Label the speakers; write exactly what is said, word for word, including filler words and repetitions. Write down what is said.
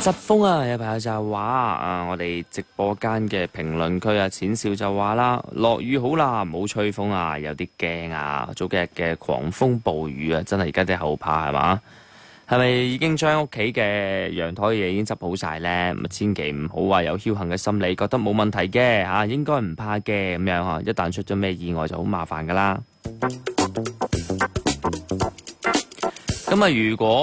Speaker 1: 疾風啊，有朋友就話啊，我哋直播間嘅評論區啊，淺笑就話啦，落雨好啦，唔好吹風啊，有啲驚啊，早幾日嘅狂風暴雨啊，真係而家啲後怕係嘛？係咪已經將屋企嘅陽台嘅嘢已經執好晒呢？咁千祈唔好話有僥倖嘅心理，覺得冇問題嘅嚇、啊，應該唔怕嘅咁樣嚇。一旦出咗咩意外就好麻煩噶啦。咁啊，如果